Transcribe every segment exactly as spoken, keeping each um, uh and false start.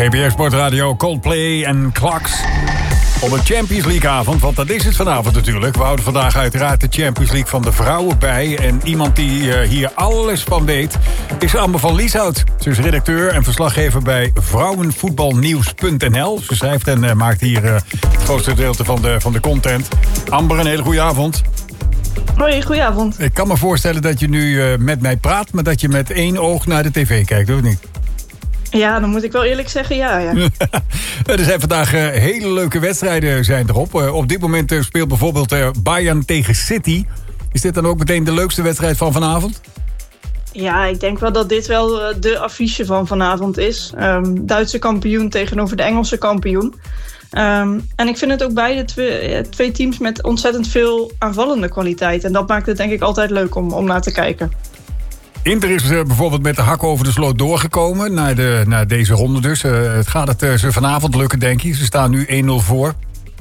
G B S Sportradio, Coldplay en Clocks. Op een Champions League avond, want dat is het vanavond natuurlijk. We houden vandaag uiteraard de Champions League van de vrouwen bij. En iemand die uh, hier alles van weet, is Amber van Lieshout. Ze is redacteur en verslaggever bij vrouwenvoetbalnieuws punt n l. Ze schrijft en uh, maakt hier uh, het grootste gedeelte van de, van de content. Amber, een hele goede avond. Hoi, goedenavond. Ik kan me voorstellen dat je nu uh, met mij praat, maar dat je met één oog naar de tv kijkt, of niet? Ja, dan moet ik wel eerlijk zeggen, ja. ja. Er zijn vandaag uh, hele leuke wedstrijden zijn erop. Uh, op dit moment uh, speelt bijvoorbeeld uh, Bayern tegen City. Is dit dan ook meteen de leukste wedstrijd van vanavond? Ja, ik denk wel dat dit wel uh, de affiche van vanavond is. Um, Duitse kampioen tegenover de Engelse kampioen. Um, en ik vind het ook beide twee, twee teams met ontzettend veel aanvallende kwaliteit. En dat maakt het denk ik altijd leuk om, om naar te kijken. Inter is uh, bijvoorbeeld met de hak over de sloot doorgekomen naar, de, naar deze ronde dus. Uh, het gaat het uh, ze vanavond lukken, denk je? Ze staan nu één nul voor.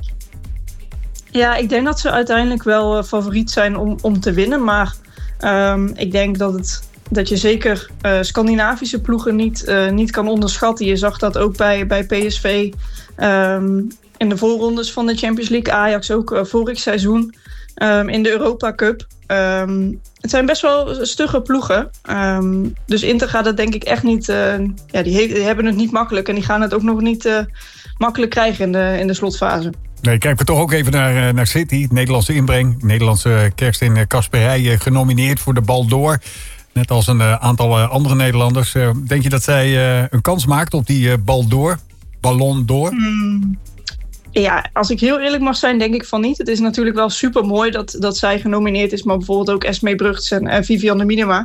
Ja, ik denk dat ze uiteindelijk wel uh, favoriet zijn om, om te winnen. Maar um, ik denk dat, het, dat je zeker uh, Scandinavische ploegen niet, uh, niet kan onderschatten. Je zag dat ook bij, bij P S V um, in de voorrondes van de Champions League. Ajax ook uh, vorig seizoen um, in de Europa Cup. Um, het zijn best wel stugge ploegen. Um, dus Inter gaat het denk ik echt niet... Uh, ja, die, he- die hebben het niet makkelijk. En die gaan het ook nog niet uh, makkelijk krijgen in de, in de slotfase. Nee, kijken we toch ook even naar, naar City. Nederlandse inbreng. Nederlandse Kerstin Kasperij genomineerd voor de Bal d'Or. Net als een uh, aantal uh, andere Nederlanders. Uh, denk je dat zij uh, een kans maakt op die uh, Bal d'Or? Ballon d'Or? Hmm. Ja, als ik heel eerlijk mag zijn, denk ik van niet. Het is natuurlijk wel super mooi dat, dat zij genomineerd is. Maar bijvoorbeeld ook Esmee Brugts en, en Vivianne Miedema.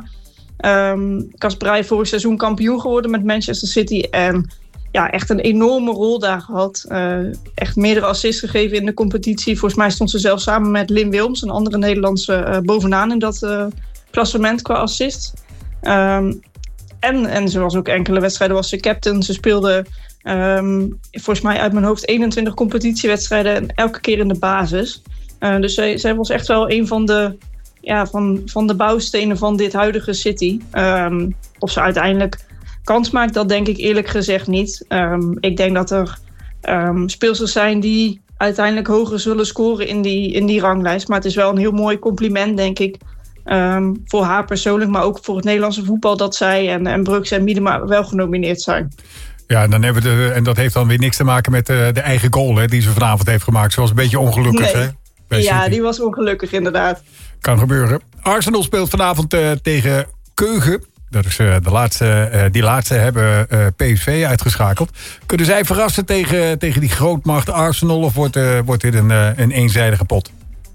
Um, Kasperij vorig seizoen kampioen geworden met Manchester City. En ja, echt een enorme rol daar gehad. Uh, echt meerdere assists gegeven in de competitie. Volgens mij stond ze zelfs samen met Lynn Wilms, een andere Nederlandse, uh, bovenaan in dat uh, klassement qua assist. Um, en, en ze was ook enkele wedstrijden was ze captain. Ze speelde um, volgens mij uit mijn hoofd eenentwintig competitiewedstrijden en elke keer in de basis. Uh, dus zij, zij was echt wel een van de, ja, van, van de bouwstenen van dit huidige City. Um, of ze uiteindelijk kans maakt, dat denk ik eerlijk gezegd niet. Um, ik denk dat er um, speelsters zijn die uiteindelijk hoger zullen scoren in die, in die ranglijst. Maar het is wel een heel mooi compliment, denk ik. Um, voor haar persoonlijk, maar ook voor het Nederlandse voetbal, dat zij en, en Brugts en Miedema wel genomineerd zijn. Ja, en, dan hebben we de, en dat heeft dan weer niks te maken met de, de eigen goal hè, die ze vanavond heeft gemaakt. Ze was een beetje ongelukkig, nee. hè? Bij ja, City. die was ongelukkig inderdaad. Kan gebeuren. Arsenal speelt vanavond uh, tegen Keugen. Dat is uh, de laatste, uh, die laatste hebben uh, P S V uitgeschakeld. Kunnen zij verrassen tegen, tegen die grootmacht Arsenal of wordt, uh, wordt dit een, uh, een eenzijdige pot?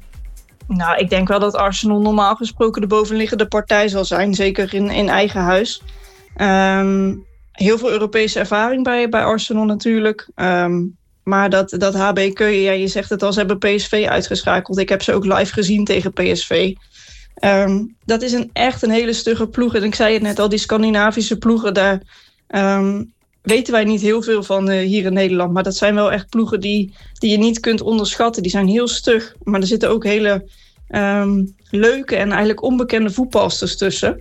Nou, ik denk wel dat Arsenal normaal gesproken de bovenliggende partij zal zijn. Zeker in, in eigen huis. Um, heel veel Europese ervaring bij, bij Arsenal natuurlijk. Um, maar dat, dat H B Keugen, ja, je zegt het al, ze hebben P S V uitgeschakeld. Ik heb ze ook live gezien tegen P S V. Um, dat is een, echt een hele stugge ploeg. En ik zei het net al, die Scandinavische ploegen, daar um, weten wij niet heel veel van uh, hier in Nederland. Maar dat zijn wel echt ploegen die, die je niet kunt onderschatten. Die zijn heel stug, maar er zitten ook hele um, leuke en eigenlijk onbekende voetbalsters tussen.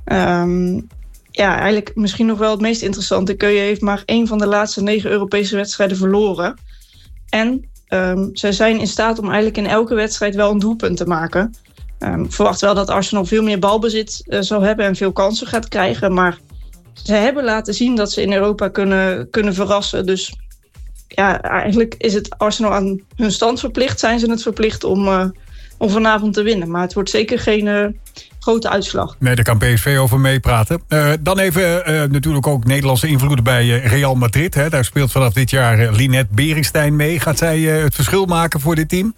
Um, ja, eigenlijk misschien nog wel het meest interessante. Keugen heeft maar één van de laatste negen Europese wedstrijden verloren. En um, zij zijn in staat om eigenlijk in elke wedstrijd wel een doelpunt te maken. Um, ik verwacht wel dat Arsenal veel meer balbezit uh, zal hebben en veel kansen gaat krijgen. Maar ze hebben laten zien dat ze in Europa kunnen, kunnen verrassen. Dus ja, eigenlijk is het Arsenal aan hun stand verplicht. Zijn ze het verplicht om, uh, om vanavond te winnen. Maar het wordt zeker geen uh, grote uitslag. Nee, daar kan P S V over meepraten. Uh, dan even uh, natuurlijk ook Nederlandse invloeden bij uh, Real Madrid. Hè. Daar speelt vanaf dit jaar uh, Linette Beringstein mee. Gaat zij uh, het verschil maken voor dit team?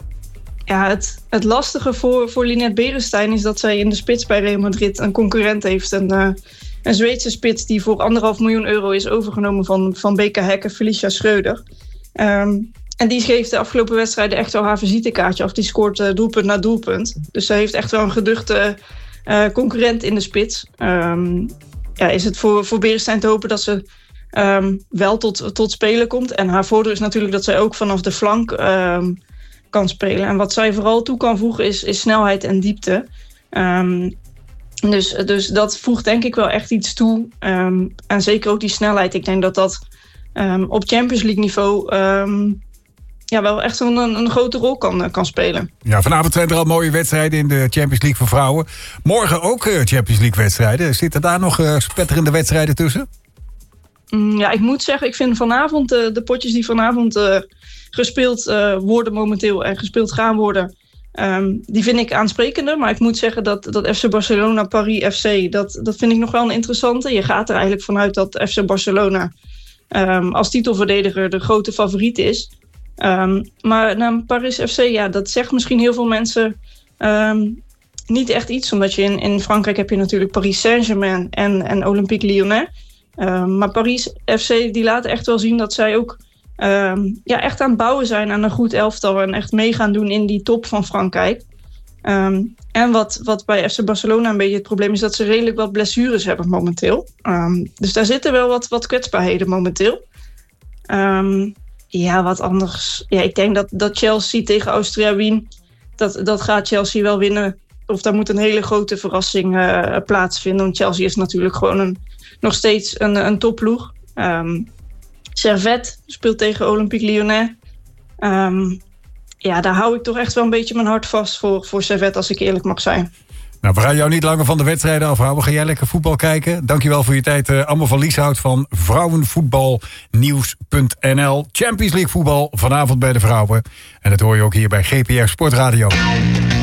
Ja, het, het lastige voor, voor Linette Beringstein is dat zij in de spits bij Real Madrid een concurrent heeft. Een, uh, een Zweedse spits die voor anderhalf miljoen euro is overgenomen van, van B K Häcken, Felicia Schreuder. Um, en die geeft de afgelopen wedstrijden echt wel haar visitekaartje af. Die scoort uh, doelpunt na doelpunt. Dus zij heeft echt wel een geduchte uh, concurrent in de spits. Um, ja, is het voor, voor Beringstein te hopen dat ze um, wel tot, tot spelen komt. En haar voordeel is natuurlijk dat zij ook vanaf de flank Um, kan spelen. En wat zij vooral toe kan voegen is, is snelheid en diepte. Um, dus, dus dat voegt denk ik wel echt iets toe. Um, en zeker ook die snelheid. Ik denk dat dat um, op Champions League niveau um, ja, wel echt een, een grote rol kan, kan spelen. Ja, vanavond zijn er al mooie wedstrijden in de Champions League voor vrouwen. Morgen ook uh, Champions League wedstrijden. Zitten daar nog uh, spetterende wedstrijden tussen? Mm, ja, ik moet zeggen, ik vind vanavond uh, de potjes die vanavond uh, gespeeld uh, worden momenteel en gespeeld gaan worden, Um, die vind ik aansprekender. Maar ik moet zeggen dat, dat F C Barcelona, Paris F C, dat, dat vind ik nog wel een interessante. Je gaat er eigenlijk vanuit dat F C Barcelona um, als titelverdediger de grote favoriet is. Um, maar naar Paris F C, ja, dat zegt misschien heel veel mensen um, niet echt iets. Omdat je in, in Frankrijk heb je natuurlijk Paris Saint-Germain en, en Olympique Lyonnais. Um, maar Paris F C die laten echt wel zien dat zij ook Um, ja, echt aan het bouwen zijn aan een goed elftal en echt mee gaan doen in die top van Frankrijk. Um, en wat, wat bij F C Barcelona een beetje het probleem is, dat ze redelijk wat blessures hebben momenteel. Um, dus daar zitten wel wat, wat kwetsbaarheden momenteel. Um, ja, wat anders. Ja, ik denk dat, dat Chelsea tegen Austria Wien, dat, dat gaat Chelsea wel winnen. Of daar moet een hele grote verrassing uh, plaatsvinden. Want Chelsea is natuurlijk gewoon een, nog steeds een, een topploeg. Um, Servette speelt tegen Olympique Lyonnais. Um, ja, daar hou ik toch echt wel een beetje mijn hart vast voor, voor Servette, als ik eerlijk mag zijn. Nou, we gaan jou niet langer van de wedstrijden afhouden. Ga jij lekker voetbal kijken? Dankjewel voor je tijd. Uh, Amber van Lieshout van vrouwenvoetbalnieuws punt n l. Champions League voetbal vanavond bij de vrouwen. En dat hoor je ook hier bij G P R Sportradio.